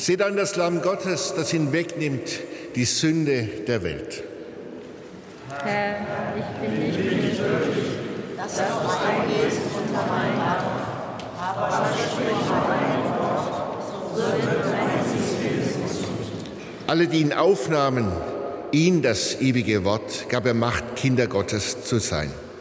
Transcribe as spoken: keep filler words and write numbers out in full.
Seht an das Lamm Gottes, das hinwegnimmt die Sünde der Welt. Herr, ich bin nicht würdig, dass du eingehst unter mein Dach, aber sprich ein Wort, so wird mein Seele. Alle, die ihn aufnahmen, ihn, das ewige Wort, gab er Macht, Kinder Gottes zu sein.